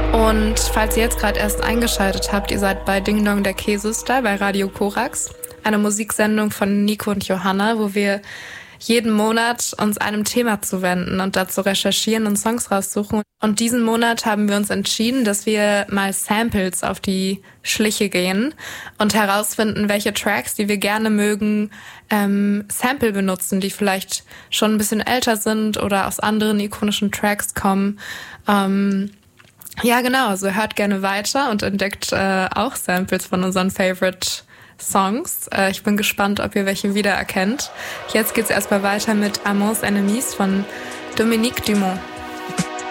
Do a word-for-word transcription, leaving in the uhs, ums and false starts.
Und falls ihr jetzt gerade erst eingeschaltet habt, ihr seid bei Ding Dong der K-Sister bei Radio Korax, eine Musiksendung von Nico und Johanna, wo wir jeden Monat uns einem Thema zuwenden und dazu recherchieren und Songs raussuchen. Und diesen Monat haben wir uns entschieden, dass wir mal Samples auf die Schliche gehen und herausfinden, welche Tracks, die wir gerne mögen, ähm, Sample benutzen, die vielleicht schon ein bisschen älter sind oder aus anderen ikonischen Tracks kommen. Ähm, ja, genau, also hört gerne weiter und entdeckt äh, auch Samples von unseren Favorite Songs. Äh, ich bin gespannt, ob ihr welche wiedererkennt. Jetzt geht's erstmal weiter mit Amants Enemies von Dominique Dumont.